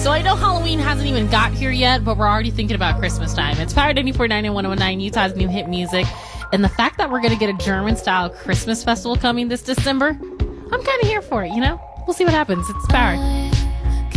So I know Halloween hasn't even got here yet, but we're already thinking about Christmas time. It's Power 94.9 and 101.9, Utah's new hit music. And the fact that we're going to get a German-style Christmas festival coming this December, I'm kind of here for it, you know? We'll see what happens. It's Power.